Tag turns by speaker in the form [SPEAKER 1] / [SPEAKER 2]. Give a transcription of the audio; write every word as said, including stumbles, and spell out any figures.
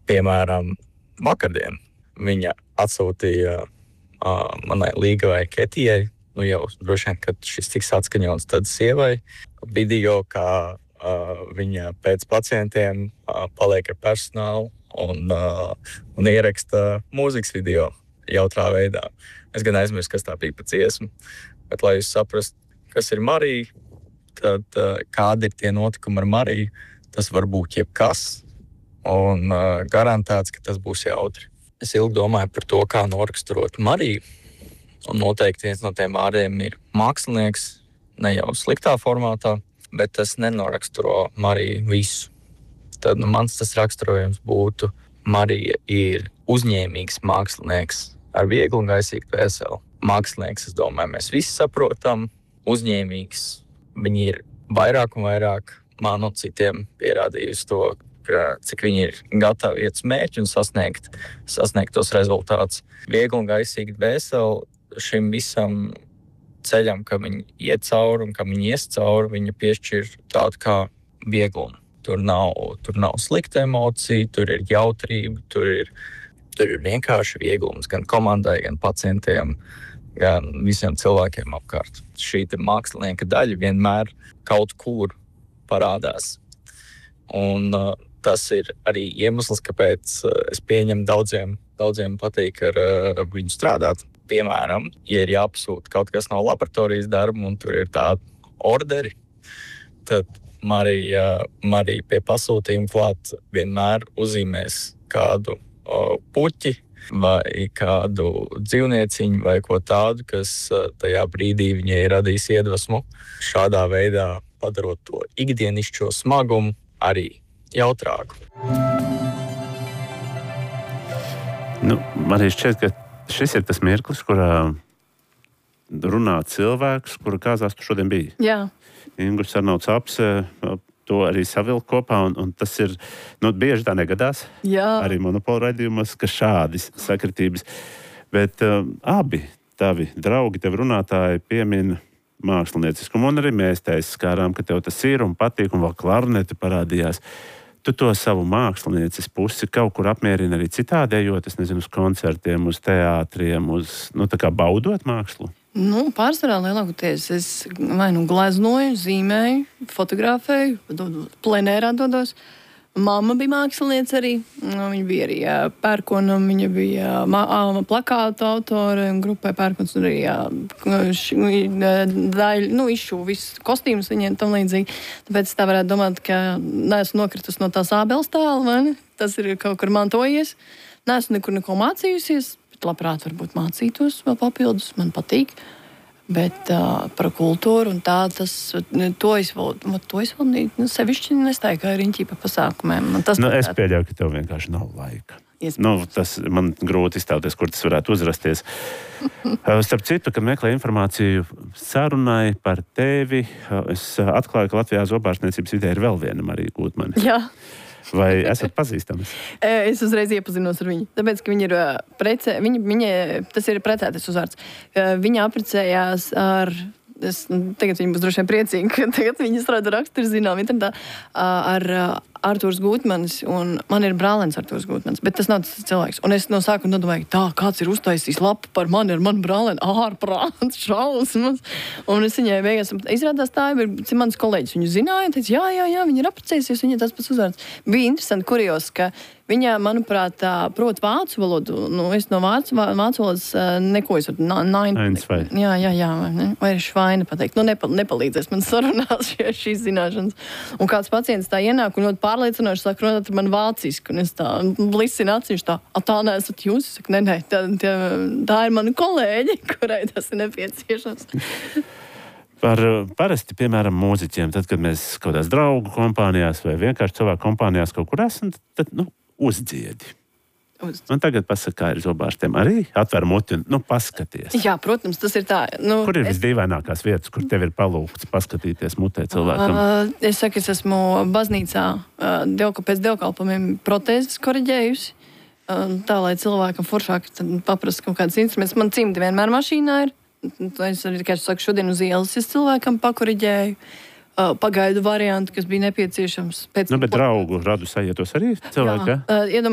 [SPEAKER 1] piemēram, vakardien viņa atsūtīja uh, manai līgavai Ketijai, nu jau droši vien, kad šis tiks atskaņots, tad sievai video, kā uh, viņa pēc pacientiem uh, paliek ar personālu un, uh, un ieraksta mūzikas video jautrā veidā. Es gan aizmirsu, kas tā bija pa dziesmu, bet, lai jūs saprastu, kas ir Marija, tad uh, kādi ir tie notikumi ar Mariju, tas var būt jebkas, un uh, garantēts, ka tas būs jautri. Es ilgi domāju par to, kā noraksturot Mariju, un noteikti viens no tiem vārdiem ir mākslinieks, ne jau sliktā formātā, bet tas nenoraksturo Mariju visu. Tad nu, mans tas raksturojums būtu, Marija ir uzņēmīgs mākslinieks ar vieglu un gaisīgu dvēseli. Mākslinieks, es domāju, mēs visi saprotam, uzņēmīgs. Viņi ir vairāk un vairāk man un citiem pierādījusi to, ka, cik viņi ir gatavi iet uz mērķi un sasniegt, sasniegt tos rezultātus. Viegli un gaisīgi dvēseli šim visam ceļam, ka viņi iet cauri un ka viņi ies cauri, viņa piešķir tādu kā vieglumu. Tur nav, tur nav slikta emocija, tur ir jautrība, tur ir, tur ir vienkārši vieglums gan komandai, gan pacientiem, gan visiem cilvēkiem apkārt. Šī te mākslinieka daļa vienmēr kaut kur parādās. Un uh, tas ir arī iemesls, kāpēc uh, es pieņemu daudziem, daudziem patīk ar uh, viņu strādāt. Piemēram, ja ir jāpasūta kaut kas no laboratorijas darba un tur ir tādi orderi, tad Marija, Marija pie pasūtījuma klāt vienmēr uzīmēs kādu o, puķi vai kādu dzīvnieciņu vai ko tādu, kas tajā brīdī viņai radīs iedvesmu. Šādā veidā padarot to ikdienišķo smagumu arī jautrāku.
[SPEAKER 2] Nu, man arī šķiet, ka šis ir tas mirklis, kurā runā cilvēks, kura kāzās tu šodien biji.
[SPEAKER 3] Jā.
[SPEAKER 2] Ingūns Arnolds Apse to arī savilka kopā, un, un tas ir, nu, bieži tā negadās.
[SPEAKER 3] Jā.
[SPEAKER 2] Arī monopola raidījumos, ka šādi sakritības. Bet uh, abi tavi draugi, tevi runātāji piemin mākslinieciskumu, un arī mēs te skārām, ka tev tas ir un patīk, un vēl klarneti parādījās. Tu to savu mākslinieces pusi kaut kur apmierini arī citādi, ejot, es nezinu, uz koncertiem, uz teātriem, uz, nu, tā kā baudot mākslu?
[SPEAKER 3] Nu, pārsvarā lielākoties es vai nu gleznoju, zīmēju, fotografēju, plenērā dodos. Mamma bija mākslinieca arī. Viņa bija arī jā, pērkona, viņa bija mā, plakātu autore un grupai pērkons un arī jā, š, daļ, nu, izšu visus kostīmus viņiem tam līdzīgi. Tāpēc tā varētu domāt, ka neesmu nokritus no tās ābeles tāla, vai ne? Tas ir kaut kur mantojies. Neesmu nekur neko mācījusies, bet labprāt varbūt mācītos vēl papildus, man patīk. Bet uh, par kultūru un tā, tas, to es vēl, to es vēl nu, sevišķi nestāju kā riņķī pa pasākumiem. Tas
[SPEAKER 2] nu, es pieļauju, ka tev vienkārši nav laika. Nu, tas man grūti iztēloties, kur tas varētu uzrasties. Starp citu, kad meklēju informāciju sarunai par tevi, es atklāju, ka Latvijā zobārstniecības vidē ir vēl viena Marija Gūtmane.
[SPEAKER 3] Jā.
[SPEAKER 2] Vai esat pazīstams?
[SPEAKER 3] Es uzreiz iepazinos ar viņu. Tāpēc, ka viņa ir precē, viņa, viņa, tas ir precētais uzvārds. Viņa apprecējās ar, es, tagad viņa būs droši vien priecīga, ka tagad viņa strādā raksturu zinām internetā, ar Artūrs Gūtmanis, un man ir brālēns Artūrs Gūtmanis, bet tas nav tas cilvēks. Un es no sākuma domāju, tā, kāds ir uztaisījis lapu par mani ar manu brālēnu, ārprāts, šausmas. Un es viņai beigās, izrādās tā, ir mans kolēģis, viņu zināja, un teica, jā, jā, jā, viņa ir apprecējusies, viņa tas pats uzvārds. Bija interesanti, kurios, ka viņa, manuprāt, prot vācu valodu. Nu, es no vācu, vācu valodas neko es varu, nain,
[SPEAKER 2] vai.
[SPEAKER 3] Jā, jā, jā, vai, vai švaina pateikt. Nu, nepal, nepalīdzēs man sarunās šie, šīs zināšanas. Un kāds pacients tā ienāk un ļoti pārliecinoši saka, runāt ar mani vāciski. Un es tā blisinu acīs, tā, a tā neesat jūs? Es saku, nē, nē, tā, tā, tā ir mani kolēģi, kurai tas ir nepieciešams.
[SPEAKER 2] Par parasti, piemēram, mūziķiem, tad, kad mēs kaut kādās draugu kompānijās vai vienkārši cilvēku kompānijās kaut kur esam, tad, nu, uzdziedi. Uz. Un tagad pasaka, kā ir zobārstiem. Arī atver muti un, nu, paskaties.
[SPEAKER 3] Jā, protams, tas ir tā. Nu,
[SPEAKER 2] kur ir
[SPEAKER 3] es...
[SPEAKER 2] visdīvainākās vietas, kur tev ir palūgts paskatīties mutē cilvēkam?
[SPEAKER 3] Uh, es saku, es esmu baznīcā uh, dievka, pēc dievkalpumiem protēzes koriģējusi. Uh, tā, lai cilvēkam foršāk paprast kaut kādas instrumentus. Man cimdi vienmēr mašīnā ir. Es arī, kā es saku, šodien uz ielas es cilvēkam pakoriģēju. Uh, pagaidu variantu, kas bija nepieciešams. Pēc
[SPEAKER 2] nu, bet draugu radu sajietos arī cilvēki, ja?
[SPEAKER 3] Jā, uh,